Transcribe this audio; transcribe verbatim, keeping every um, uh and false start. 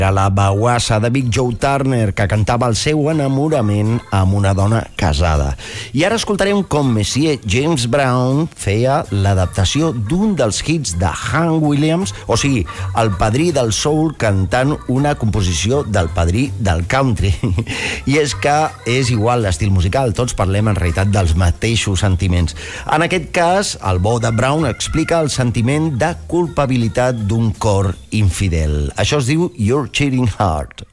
Era la baguassa de Big Joe Turner, que cantava el seu enamorament amb una dona casada. I ara escoltarem com Monsieur James Brown feia l'adaptació d'un dels hits de Hank Williams, o sigui, el padrí del soul cantant una composició del padrí del country. I és que és igual l'estil musical, tots parlem en realitat dels mateixos sentiments. En aquest cas, el bo de Brown explica el sentiment de culpabilitat d'un cor infidel. Això es diu Your Cheating Heart.